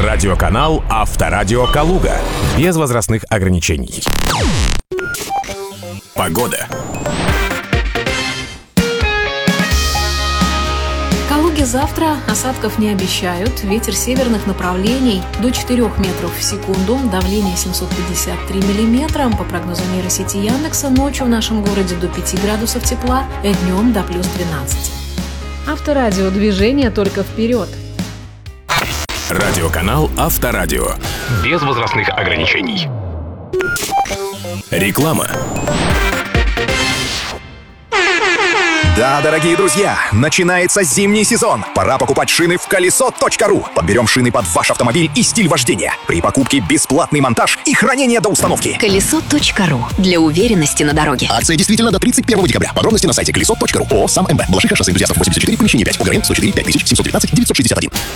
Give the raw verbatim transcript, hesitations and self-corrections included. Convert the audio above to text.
Радиоканал Авторадио Калуга. Без возрастных ограничений. Погода. В Калуге завтра осадков не обещают. Ветер северных направлений до четырёх метров в секунду. Давление семьсот пятьдесят три миллиметра. По прогнозу нейросети Яндекса, ночью в нашем городе до пяти градусов тепла, и днем до плюс двенадцати. Авторадио. Движение только вперед. Радиоканал Авторадио. Без возрастных ограничений. Реклама. Да, дорогие друзья, начинается зимний сезон. Пора покупать шины в колесо точка ру. Подберем шины под ваш автомобиль и стиль вождения. При покупке бесплатный монтаж и хранение до установки. колесо точка ру. Для уверенности на дороге. Акция действительно до тридцать первого декабря. Подробности на сайте колесо точка ру. ООО «Сам МБ». Балашиха, шоссе энтузиастов, восемьдесят четыре, помещение пять. Угрен, сто четыре, пять тысяч семьсот девятнадцать девятьсот шестьдесят один.